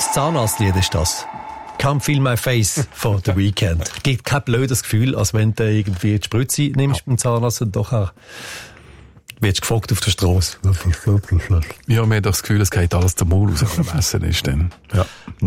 Welches Zahnarztlied ist das? Can't Feel My Face von The Weeknd. Gibt kein blödes Gefühl, als wenn du irgendwie die Spritze nimmst beim Zahnarzt und doch wirst gefragt auf der Straße. Ja, man hat doch das Gefühl, es geht alles zum Maul aus, wenn man am Essen ist. Dann. Ja.